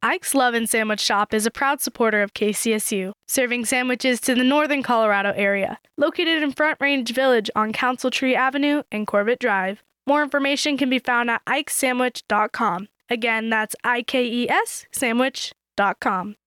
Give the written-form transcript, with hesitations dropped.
Ike's Love and Sandwich Shop is a proud supporter of KCSU, serving sandwiches to the northern Colorado area. Located in Front Range Village on Council Tree Avenue and Corbett Drive. More information can be found at ikesandwich.com. Again, that's IKES sandwich.com.